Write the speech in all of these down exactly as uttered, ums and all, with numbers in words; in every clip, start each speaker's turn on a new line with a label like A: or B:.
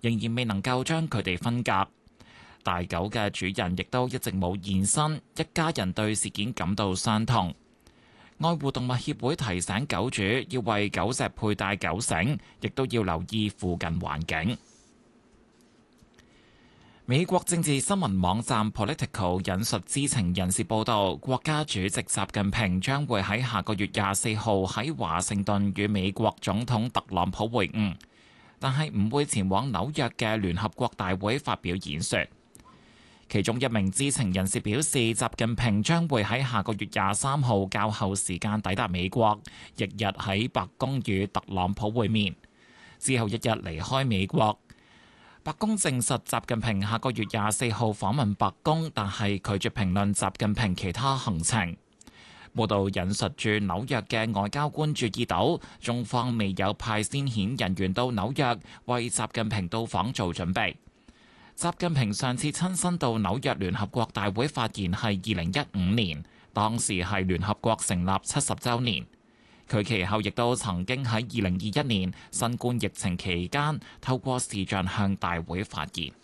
A: 仍然未能夠將佢哋分隔。大狗嘅主人亦都一直冇現身，一家人對事件感到傷痛。愛護動物協會提醒狗主要為狗隻佩戴狗繩，亦都要留意附近環境。美國政治新聞網站 Politico 引述知情人士報道，國家主席習近平將會喺下個月廿四號喺華盛頓與美國總統特朗普會晤，但係唔會前往紐約嘅聯合國大會發表演說。其中一名知情人士表示，習近平將會喺下個月廿三號較後時間抵達美國，翌日喺白宮與特朗普會面，之後一日離開美國。白宮證實習近平下個月廿四號訪問白宮，但係拒絕評論習近平其他行程。報道引述駐紐約嘅外交官注意到，中方未有派先遣人員到紐約為習近平到訪做準備。習近平上次親身到紐約聯合國大會發言係二零一五年，當時係聯合國成立七十週年。佢其後亦都曾經喺二零二一年新冠疫情期間透過視像向大會發言。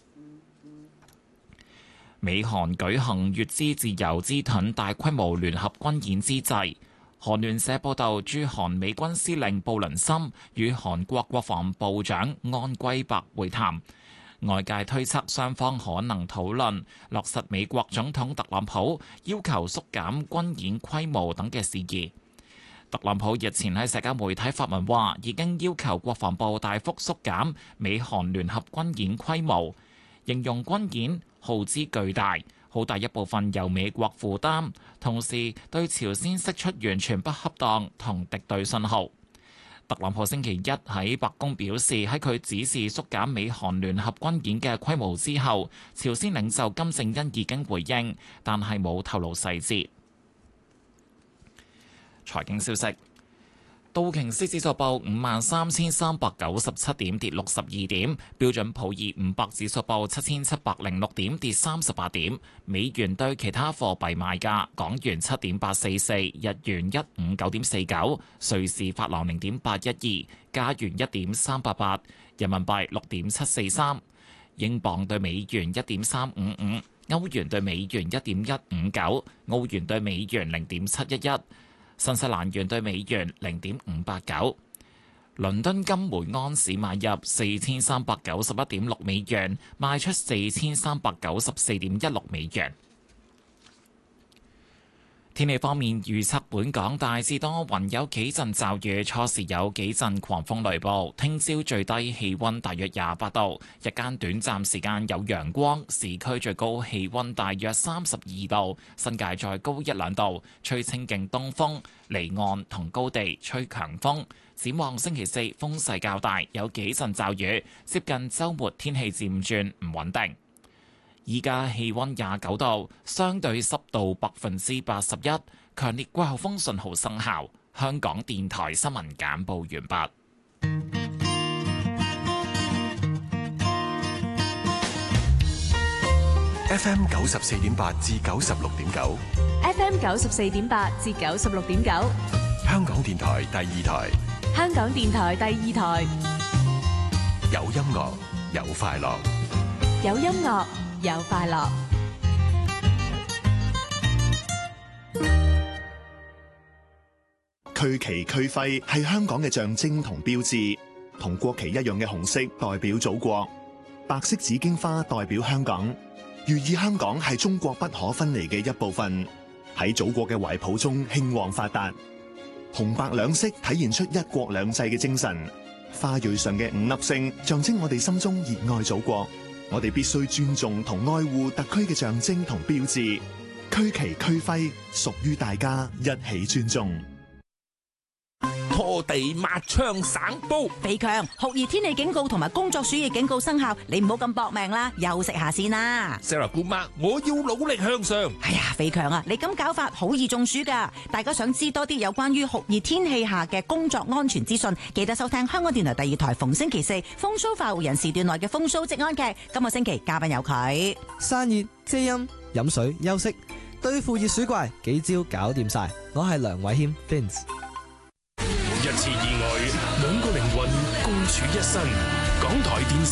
A: 美韓舉行乙支自由之盾大規模聯合軍演之際，韓聯社報道，駐韓美軍司令布倫森與韓國國防部長安圭伯會談，外界推測雙方可能討論落實美國總統特朗普要求縮減軍演規模等嘅事宜。特朗普日前喺社交媒體發文話，已經要求國防部大幅縮減美韓聯合軍演規模，形容軍演耗資巨大，好大一部分由美國負擔，同時對朝鮮釋出完全不恰當同敵對信號。特朗普星期一喺白宮表示，喺佢指示縮減美韓聯合軍演嘅規模之後，朝鮮領袖金正恩已經回應，但係冇透露細節。財經消息：道瓊斯指數報五萬三千三百九十七點，跌六十二點；標準普爾五百指數報七千七百零六點，跌三十八點。美元對其他貨幣賣價：港元七點八四四，日元一五九點四九，瑞士法郎零點八一二，加元一點三八八，人民幣六點七四三，英鎊對美元一點三五五，歐元對美元一點一五九，澳元對美元零點七一一。新西蘭元對美元零點五八九，倫敦金每安士買入四千三百九十一點六美元，賣出四千三百九十四點一六美元。天氣方面預測，本港大致多雲，有幾陣驟雨，初時有幾陣狂風雷暴。聽朝最低氣溫大約廿八度，日間短暫時間有陽光，市區最高氣溫大約三十二度，新界再高一兩度，吹清勁東風，離岸同高地吹強風。展望星期四風勢較大，有幾陣驟雨，接近週末天氣漸轉唔穩定。依家氣溫廿九度，相對濕度百分之八十一，強烈季候風信號生效。香港電台新聞簡報完畢。
B: F M 九十四點八至九十六點九
C: ，F M 九十四點八至九十六點九，
B: 香港電台第二台，
C: 香港電台第二台，
B: 有音樂，有快樂，
C: 有音樂。有快樂。
D: 區旗區徽係香港嘅象徵同標誌，同國旗一樣嘅紅色代表祖國，白色紫荊花代表香港，寓意香港係中國不可分離嘅一部分，喺祖國嘅懷抱中興旺發達。紅白兩色體現出一國兩制嘅精神，花蕊上嘅五粒星象徵我哋心中熱愛祖國。我哋必須尊重同愛護特區嘅象徵同標誌，區旗區徽屬於大家，一起尊重。
E: 拖地抹窗省煲，
F: 肥強，酷熱天氣警告同埋工作暑熱警告生效，你唔好咁搏命啦，休息下先啦。
E: Sarah 姑媽，我要努力向上。
F: 哎呀，肥強啊，你咁搞法好易中暑噶。大家想知多啲有關於酷熱天氣下嘅工作安全資訊，記得收聽香港電台第二台逢星期四風騷快活人時段內嘅風騷職安劇。今個星期嘉賓有佢，
G: 散熱遮陰飲水休息，對付熱暑怪幾招搞掂晒。我係梁偉謙 Vince。
H: 一次意外，兩個靈魂共處一生。港台電視